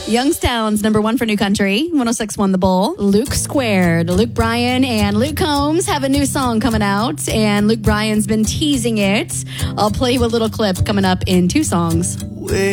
Youngstown's #1 for New Country, 106.1 The Bull. Luke Squared. Luke Bryan and Luke Combs have a new song coming out, and Luke Bryan's been teasing it. I'll play you a little clip coming up in 2 songs.